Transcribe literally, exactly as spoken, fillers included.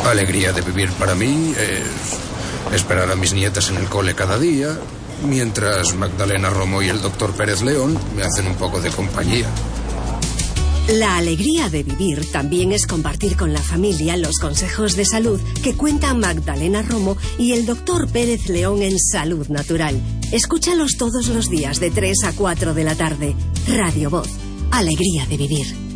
La alegría de vivir para mí es esperar a mis nietas en el cole cada día, mientras Magdalena Romo y el doctor Pérez León me hacen un poco de compañía. La alegría de vivir también es compartir con la familia los consejos de salud que cuentan Magdalena Romo y el doctor Pérez León en Salud Natural. Escúchalos todos los días de tres a cuatro de la tarde. Radio Voz. Alegría de vivir.